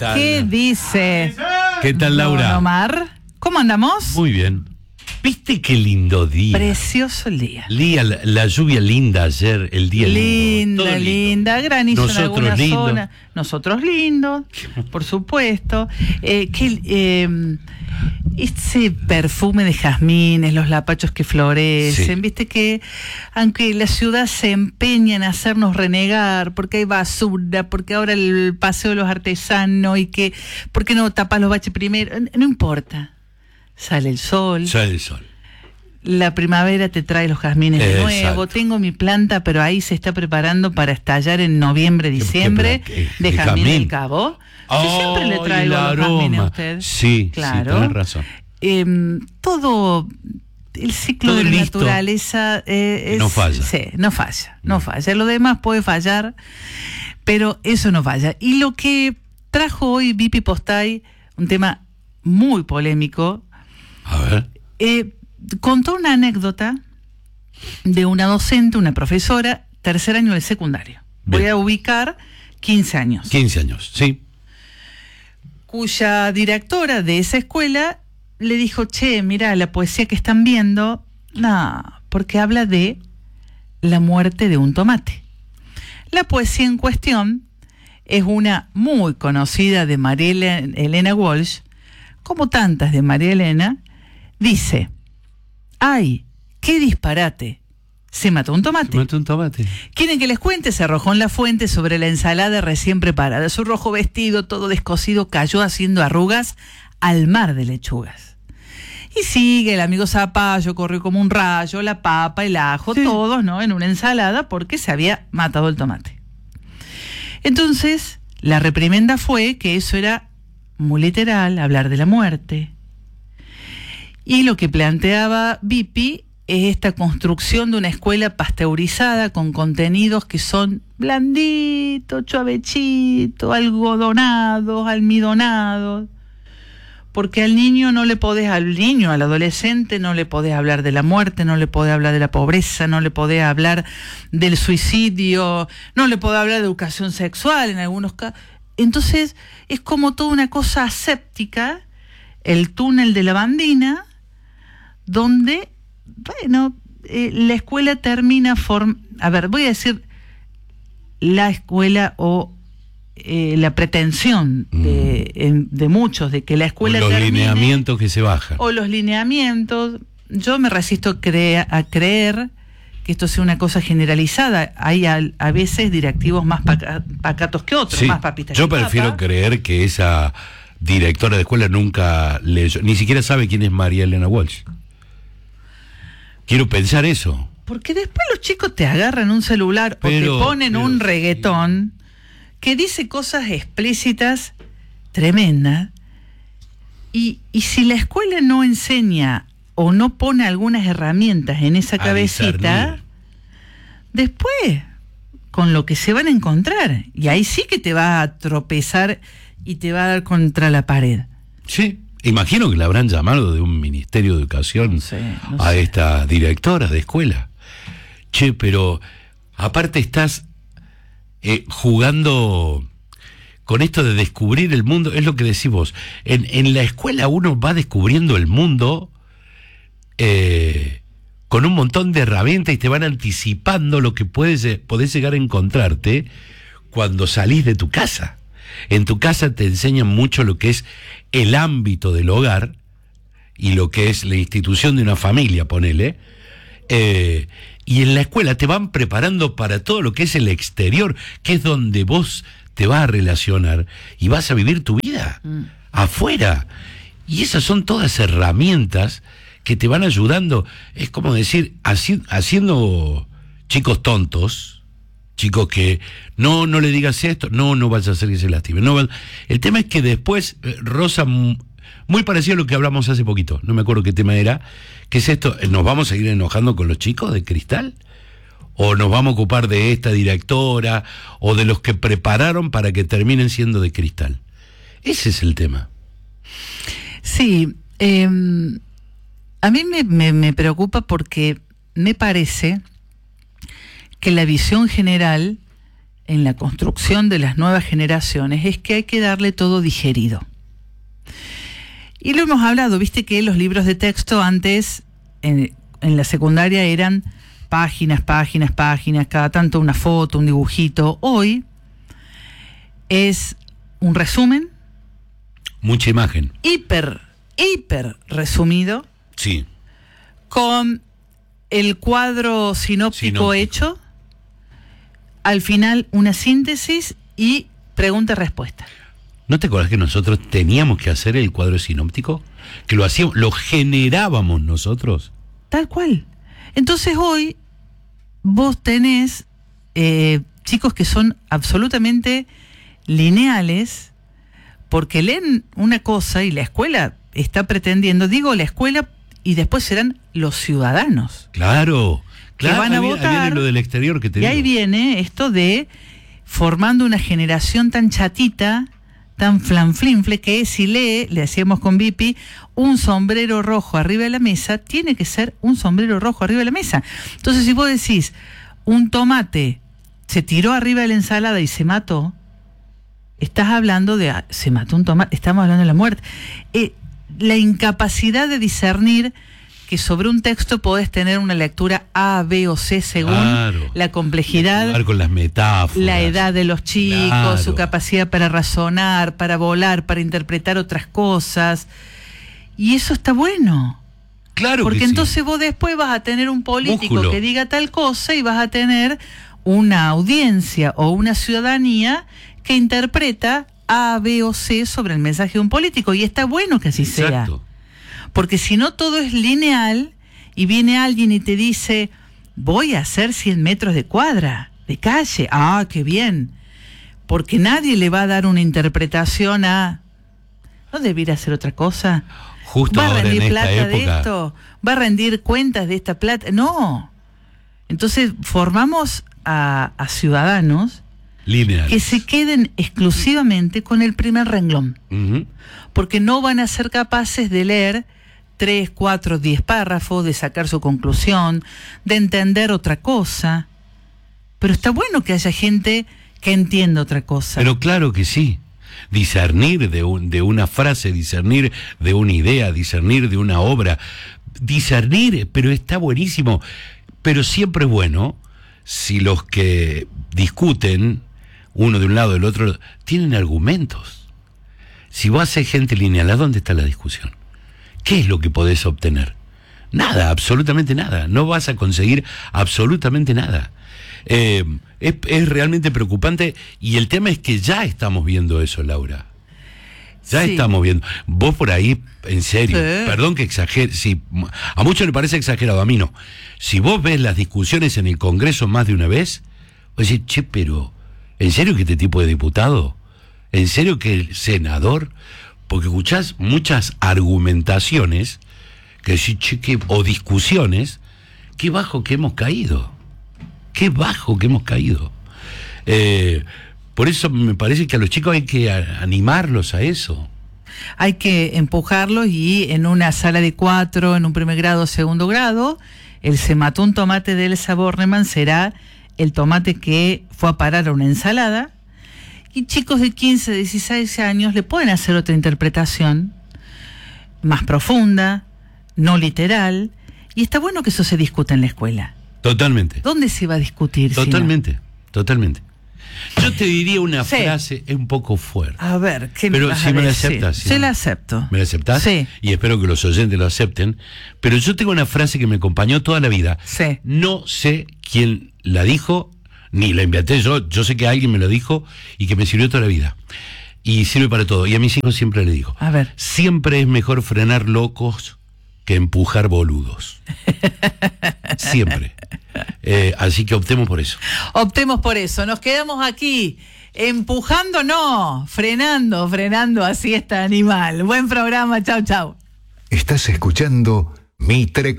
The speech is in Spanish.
¿Qué dice? ¿Qué tal, Laura? Don Omar, ¿cómo andamos? Muy bien. ¿Viste qué lindo día? Precioso el día. La lluvia linda ayer, el día lindo. Todo Linda, granizo en alguna lindo. zona. Nosotros lindos, por supuesto. Ese perfume de jazmines, los lapachos que florecen, Sí. viste que aunque la ciudad se empeña en hacernos renegar porque hay basura, porque ahora el paseo de los artesanos y que, ¿por qué no tapas los baches primero? No importa. Sale el sol. Sale el sol. La primavera te trae los jazmines de nuevo. Exacto. Tengo mi planta, pero ahí se está preparando para estallar en noviembre, diciembre, de jazmín del Cabo. Yo siempre le traigo los jazmines a usted. Sí, claro. sí, tenés razón. Todo el ciclo Todo de la listo. naturaleza No falla. Sí, no falla. Lo demás puede fallar, pero eso no falla. Y lo que trajo hoy Vipi Postay, un tema muy polémico, A ver. contó una anécdota de una docente, una profesora, tercer año del secundario. Voy Bien. a ubicar 15 años. 15 años, sí. Cuya directora de esa escuela le dijo, che, mira, la poesía que están viendo, no, porque habla de la muerte de un tomate. La poesía en cuestión es una muy conocida de María Elena Walsh, como tantas de María Elena. Dice, ¡ay, qué disparate! Se mató un tomate. Se mató un tomate. ¿Quieren que les cuente? Se arrojó en la fuente sobre la ensalada recién preparada. Su rojo vestido, todo descosido, cayó haciendo arrugas al mar de lechugas. Y sigue, el amigo Zapallo corrió como un rayo, la papa, el ajo, Sí. todos, ¿no? En una ensalada porque se había matado el tomate. Entonces, la reprimenda fue que eso era muy literal, hablar de la muerte. Y lo que planteaba Vipi es esta construcción de una escuela pasteurizada con contenidos que son blanditos, chuavechitos, algodonados, almidonados. Porque al niño no le podés, al adolescente no le podés hablar de la muerte, no le podés hablar de la pobreza, no le podés hablar del suicidio, no le podés hablar de educación sexual en algunos casos. Entonces es como toda una cosa aséptica, el túnel de la Bandina, donde, bueno, la escuela termina voy a decir la escuela o la pretensión de muchos de que la escuela Los termine, lineamientos que se bajan. o los lineamientos. Yo me resisto a creer que esto sea una cosa generalizada. Hay a veces directivos más pacatos que otros, Sí, más papistas yo que prefiero papa. creer que esa directora de escuela nunca leyó, ni siquiera sabe quién es María Elena Walsh. Quiero pensar eso. Porque después los chicos te agarran un celular o te ponen un reggaetón que dice cosas explícitas tremendas. Y si la escuela no enseña o no pone algunas herramientas en esa cabecita, discernir. después con lo que se van a encontrar. Y ahí sí que te va a tropezar y te va a dar contra la pared. Sí, imagino que la habrán llamado de un Ministerio de Educación No sé. a esta directora de escuela. Che, pero aparte estás jugando con esto de descubrir el mundo, es lo que decís vos. En la escuela uno va descubriendo el mundo con un montón de herramientas y te van anticipando lo que podés llegar a encontrarte cuando salís de tu casa. En tu casa te enseñan mucho lo que es el ámbito del hogar y lo que es la institución de una familia, ponele. Y en la escuela te van preparando para todo lo que es el exterior, que es donde vos te vas a relacionar y vas a vivir tu vida afuera. Y esas son todas herramientas que te van ayudando. Es como decir, haciendo chicos tontos, chicos que no le digas esto, no vayas a hacer que se lastime. El tema es que después roza muy parecido a lo que hablamos hace poquito, no me acuerdo qué tema era, que es esto, ¿nos vamos a seguir enojando con los chicos de Cristal? ¿O nos vamos a ocupar de esta directora o de los que prepararon para que terminen siendo de Cristal? Ese es el tema. Sí, a mí me preocupa porque me parece que la visión general en la construcción de las nuevas generaciones es que hay que darle todo digerido. Y lo hemos hablado, viste que los libros de texto antes, en la secundaria, eran páginas, cada tanto una foto, un dibujito. Hoy es un resumen. Mucha imagen. Hiper resumido. Sí. Con el cuadro sinóptico hecho. Al final, una síntesis y pregunta-respuesta. ¿No te acordás que nosotros teníamos que hacer el cuadro sinóptico? Que lo hacíamos, lo generábamos nosotros. Tal cual. Entonces hoy vos tenés chicos que son absolutamente lineales porque leen una cosa y la escuela está pretendiendo, digo la escuela y después serán los ciudadanos. Claro, que van a votar. Ahí viene lo del exterior que te y digo. Ahí viene esto de formando una generación tan chatita, tan flanflinfle, que si lee, le hacíamos con Vipi, un sombrero rojo arriba de la mesa, tiene que ser un sombrero rojo arriba de la mesa. Entonces, si vos decís, un tomate se tiró arriba de la ensalada y se mató, estás hablando de, se mató un tomate, estamos hablando de la muerte. La incapacidad de discernir que sobre un texto podés tener una lectura A, B o C según la complejidad, jugar con las metáforas, la edad de los chicos, su capacidad para razonar, para volar, para interpretar otras cosas. Y eso está bueno. Claro, porque que entonces sí. Vos después vas a tener un político Músculo. que diga tal cosa y vas a tener una audiencia o una ciudadanía que interpreta A, B o C sobre el mensaje de un político. Y está bueno que así sea. Porque si no todo es lineal y viene alguien y te dice, voy a hacer 100 metros de cuadra, de calle. Ah, qué bien. Porque nadie le va a dar una interpretación a, ¿no debiera hacer otra cosa? Justo ¿Va a ahora rendir en esta plata época. de esto? ¿Va a rendir cuentas de esta plata? No. Entonces formamos a ciudadanos lineales que se queden exclusivamente con el primer renglón. Uh-huh. Porque no van a ser capaces de leer 3, 4, 10 párrafos, de sacar su conclusión, de entender otra cosa. Pero está bueno que haya gente que entienda otra cosa. Pero claro que sí. Discernir de una frase, discernir de una idea, discernir de una obra. Discernir, pero está buenísimo. Pero siempre es bueno si los que discuten, uno de un lado del otro, tienen argumentos. Si vos haces gente lineal, ¿a dónde está la discusión? ¿Qué es lo que podés obtener? Nada, absolutamente nada. No vas a conseguir absolutamente nada. Es realmente preocupante y el tema es que ya estamos viendo eso, Laura. Ya estamos viendo. Vos por ahí, en serio, perdón que exagere, si a muchos le parece exagerado, a mí no. Si vos ves las discusiones en el Congreso más de una vez, vos decís, che, pero ¿en serio que este tipo de diputado? ¿En serio que el senador? Porque escuchás muchas argumentaciones que decís, che, o discusiones, qué bajo que hemos caído. Qué bajo que hemos caído. Por eso me parece que a los chicos hay que animarlos a eso. Hay que empujarlos y en una sala de 4, en un primer grado, segundo grado, el se mató un tomate de Elsa Bornemann será el tomate que fue a parar a una ensalada. Y chicos de 15, 16 años le pueden hacer otra interpretación más profunda, no literal. Y está bueno que eso se discuta en la escuela. Totalmente. ¿Dónde se va a discutir? Totalmente, totalmente. Yo te diría una frase un poco fuerte. A ver, ¿qué me pero vas si a me la decir? aceptas. Se la acepto. ¿Me la aceptás? Sí. Y espero que los oyentes lo acepten. Pero yo tengo una frase que me acompañó toda la vida. Sí. No sé quién la dijo, ni la inventé yo. Yo sé que alguien me lo dijo y que me sirvió toda la vida. Y sirve para todo. Y a mis hijos siempre les digo. A ver. Siempre es mejor frenar locos que empujar boludos. Siempre. Así que optemos por eso. Optemos por eso. Nos quedamos aquí. Empujando no, frenando así está animal. Buen programa, chau, chau. Estás escuchando Mitre